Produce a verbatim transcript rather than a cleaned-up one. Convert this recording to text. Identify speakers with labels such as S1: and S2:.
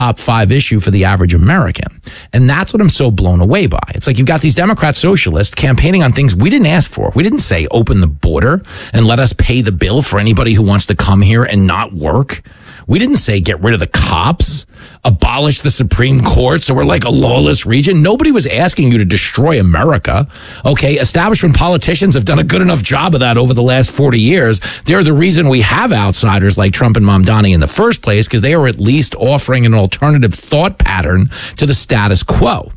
S1: top five issue for the average American. And that's what I'm so blown away by. It's like you've got these Democrat socialists campaigning on things we didn't ask for. We didn't say open the border and let us pay the bill for anybody who wants to come here and not work. We didn't say get rid of the cops, abolish the Supreme Court, so we're like a lawless region. Nobody was asking you to destroy America. Okay, establishment politicians have done a good enough job of that over the last forty years. They're the reason we have outsiders like Trump and Mamdani in the first place, because they are at least offering an alternative thought pattern to the status quo.